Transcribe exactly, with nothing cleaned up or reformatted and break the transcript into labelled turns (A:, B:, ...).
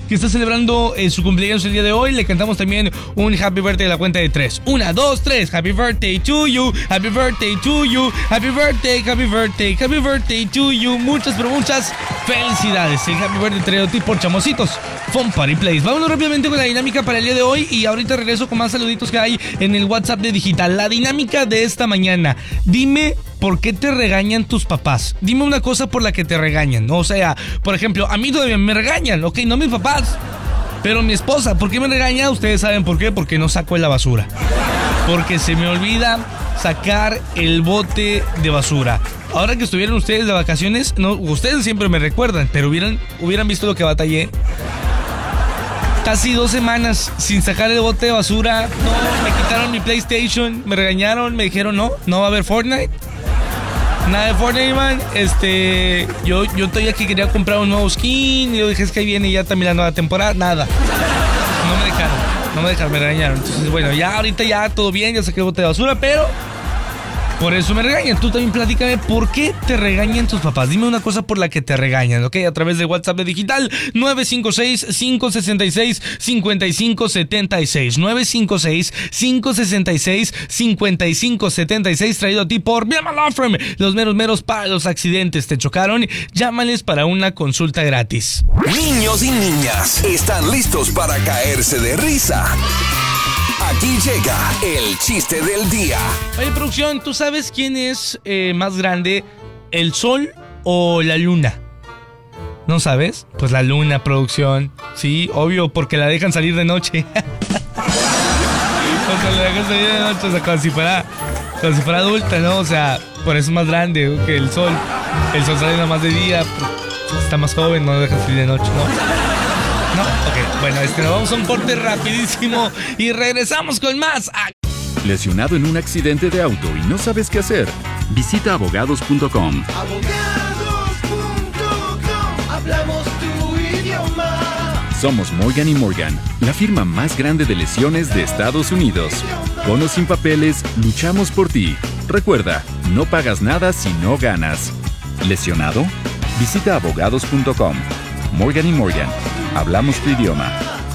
A: que está celebrando eh, su cumpleaños el día de hoy. Le cantamos también un happy birthday a la cuenta de tres. Una, dos, tres. Happy birthday to you. Happy birthday to you. Happy birthday, happy birthday, happy birthday to you. Muchas, pero muchas felicidades. El happy birthday traído a ti por Chamositos Fun Party Place. Vámonos rápidamente con la dinámica para el día de hoy y ahorita regreso con más saluditos que hay en el WhatsApp de Digital. La dinámica de esta mañana. Dime por qué te regañan tus papás. Dime una cosa por la que te regañan. O sea, por ejemplo, a mí todavía me regañan, ok, no mis papás, pero mi esposa. ¿Por qué me regaña? Ustedes saben por qué. Porque no saco la basura. Porque se me olvida sacar el bote de basura. Ahora que estuvieron ustedes de vacaciones, no, ustedes siempre me recuerdan, pero hubieran, hubieran visto lo que batallé. Casi dos semanas sin sacar el bote de basura. No, me quitaron mi PlayStation, me regañaron, me dijeron no, no va a haber Fortnite. Nada de Fortnite, man. Este, yo, yo todavía que quería comprar un nuevo skin. Y yo dije, es que ahí viene ya también la nueva temporada. Nada. No me dejaron, no me dejaron, me regañaron. Entonces, bueno, ya ahorita ya todo bien, ya saqué el bote de basura, pero por eso me regañan. Tú también platícame por qué te regañan tus papás. Dime una cosa por la que te regañan, ¿ok? A través de WhatsApp de Digital nueve cinco seis, cinco seis seis, cinco cinco siete seis. nueve cinco seis, cinco seis seis, cinco cinco siete seis. Traído a ti por Vilma Law Firm. Los meros meros para los accidentes. ¿Te chocaron? Llámales para una consulta gratis.
B: Niños y niñas están listos para caerse de risa. Aquí llega el chiste del día.
A: Oye, producción, ¿tú sabes quién es eh, más grande, el sol o la luna? ¿No sabes? Pues la luna, producción. Sí, obvio, porque la dejan salir de noche. O sea, la dejan salir de noche, o sea, como si fuera, como si fuera adulta, ¿no? O sea, por eso es más grande que el sol. El sol sale nada más de día, está más joven, no lo dejan salir de noche, ¿no? No, ok, bueno, este, nos vamos a un corte rapidísimo y regresamos con más.
C: ¿Lesionado en un accidente de auto y no sabes qué hacer? Visita abogados punto com.
D: Abogados punto com, hablamos tu idioma.
C: Somos Morgan y Morgan, la firma más grande de lesiones de Estados Unidos. Con o sin papeles, luchamos por ti. Recuerda, no pagas nada si no ganas. ¿Lesionado? Visita abogados punto com. Morgan y Morgan, hablamos tu idioma.